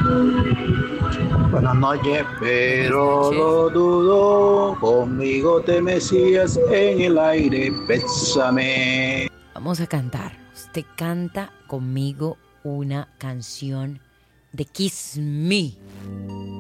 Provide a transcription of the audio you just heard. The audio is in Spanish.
Buenas noches, Buenas pero noches. lo dudo. Conmigo te mecías en el aire, bésame. Vamos a cantar. Usted canta conmigo una canción de Kiss Me.